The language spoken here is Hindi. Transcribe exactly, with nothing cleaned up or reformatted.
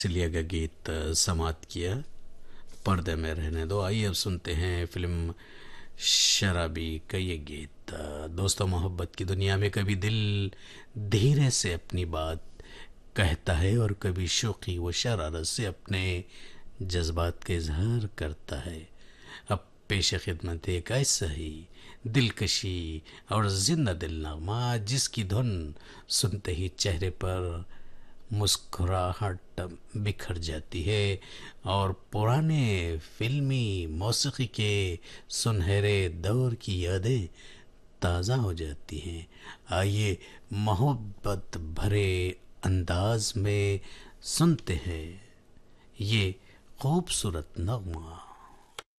सिलिया का गीत अ, समाप्त किया। पर्दे में रहने दो। आइए अब सुनते हैं फिल्म शराबी का ये गीत। अ, दोस्तों, मोहब्बत की दुनिया में कभी दिल धीरे से अपनी बात कहता है और कभी शौकी व शरारत से अपने जज्बात का इजहार करता है। अब पेश खिदमत एक ऐसा ही दिलकशी और जिंदा दिल नगमा जिसकी धुन सुनते ही चेहरे पर मुस्कुराहट बिखर जाती है और पुराने फिल्मी मौसीकी के सुनहरे दौर की यादें ताज़ा हो जाती हैं। आइए मोहब्बत भरे अंदाज में सुनते हैं ये खूबसूरत नगमा।